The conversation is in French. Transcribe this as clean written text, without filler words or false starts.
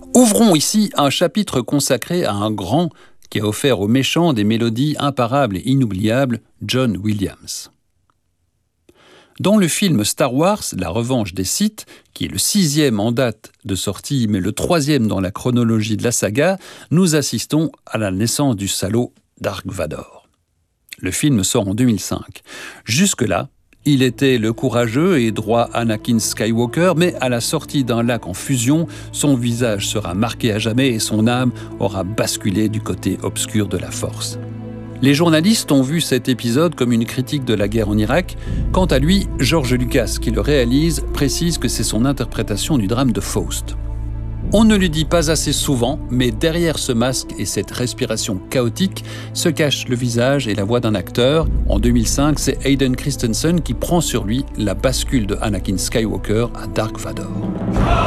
Ouvrons ici un chapitre consacré à un grand qui a offert aux méchants des mélodies imparables et inoubliables, John Williams. Dans le film Star Wars, La Revanche des Sith, qui est le 6e en date de sortie mais le 3e dans la chronologie de la saga, nous assistons à la naissance du salaud Dark Vador. Le film sort en 2005. Jusque-là, il était le courageux et droit Anakin Skywalker, mais à la sortie d'un lac en fusion, son visage sera marqué à jamais et son âme aura basculé du côté obscur de la Force. Les journalistes ont vu cet épisode comme une critique de la guerre en Irak. Quant à lui, George Lucas, qui le réalise, précise que c'est son interprétation du drame de Faust. On ne le dit pas assez souvent, mais derrière ce masque et cette respiration chaotique se cache le visage et la voix d'un acteur. En 2005, c'est Hayden Christensen qui prend sur lui la bascule de Anakin Skywalker à Dark Vador.